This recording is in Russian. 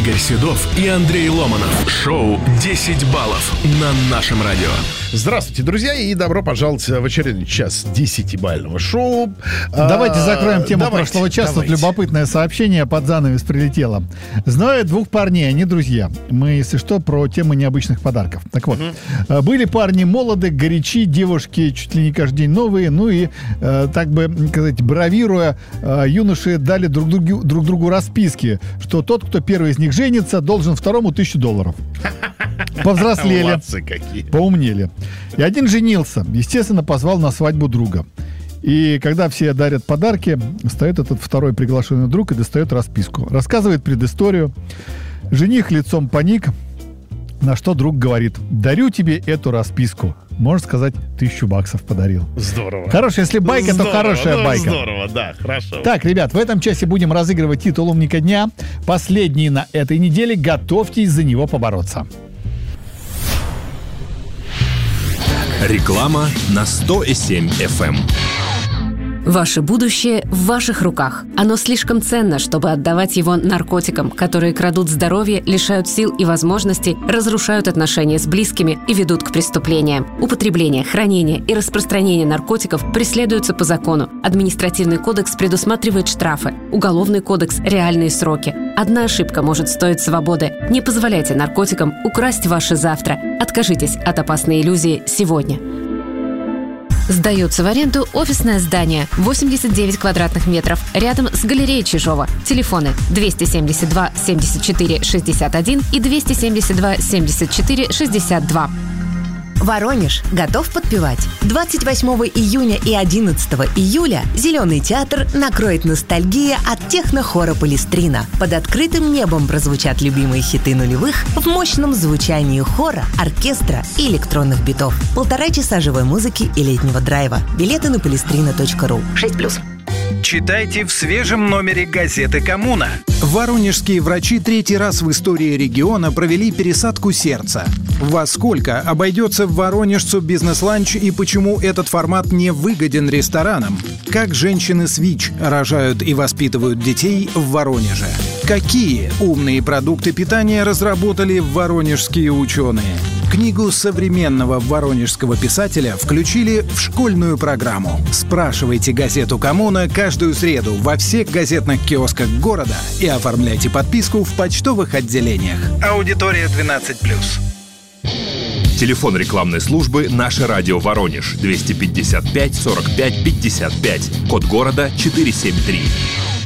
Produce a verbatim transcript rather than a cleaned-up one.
Игорь Седов и Андрей Ломанов. Шоу «десять баллов» на нашем радио. Здравствуйте, друзья, и добро пожаловать в очередной час десятибалльного шоу. Давайте а, закроем тему давайте, прошлого часа. давайте. Тут любопытное сообщение под занавес прилетело. Знаю двух парней, они друзья. Мы, если что, про тему необычных подарков. Так вот, угу. были парни молоды, горячи, девушки чуть ли не каждый день новые. Ну и, э, так бы сказать, бравируя, э, юноши дали друг другу, друг другу расписки, что тот, кто первый из них женится, должен второму тысячу долларов. Повзрослели, молодцы какие. Поумнели. И один женился. Естественно, позвал на свадьбу друга. И когда все дарят подарки, встает этот второй приглашенный друг и достает расписку. Рассказывает предысторию. Жених лицом паник, на что друг говорит: дарю тебе эту расписку. Можно сказать, тысячу баксов подарил. Здорово. Хорошая, если байка, здорово, то хорошая ну, байка. Здорово, да, хорошо. Так, ребят, в этом часе будем разыгрывать титул «Умника дня». Последний на этой неделе. Готовьтесь за него побороться. Реклама на сто семь эф эм. Ваше будущее в ваших руках. Оно слишком ценно, чтобы отдавать его наркотикам, которые крадут здоровье, лишают сил и возможностей, разрушают отношения с близкими и ведут к преступлениям. Употребление, хранение и распространение наркотиков преследуются по закону. Административный кодекс предусматривает штрафы. Уголовный кодекс – реальные сроки. Одна ошибка может стоить свободы. Не позволяйте наркотикам украсть ваше завтра. Откажитесь от опасной иллюзии сегодня. Сдается в аренду офисное здание, восемьдесят девять квадратных метров, рядом с галереей Чижова. Телефоны двести семьдесят два семьдесят четыре шестьдесят один и двести семьдесят два семьдесят четыре шестьдесят два. Воронеж готов подпевать? двадцать восьмого июня и одиннадцатого июля Зеленый театр накроет ностальгия от технохора Палестрина. Под открытым небом прозвучат любимые хиты нулевых в мощном звучании хора, оркестра и электронных битов. Полтора часа живой музыки и летнего драйва. Билеты на палестрина точка ру. шесть плюс. Читайте в свежем номере газеты «Коммуна». Воронежские врачи третий раз в истории региона провели пересадку сердца. Во сколько обойдется воронежцу бизнес-ланч и почему этот формат не выгоден ресторанам? Как женщины с ВИЧ рожают и воспитывают детей в Воронеже? Какие умные продукты питания разработали воронежские ученые? Книгу современного воронежского писателя включили в школьную программу. Спрашивайте газету «Коммуна» каждую среду во всех газетных киосках города и оформляйте подписку в почтовых отделениях. Аудитория двенадцать плюс. Телефон рекламной службы «Наше радио Воронеж» двести пятьдесят пять сорок пять пятьдесят пять. Код города четыреста семьдесят три.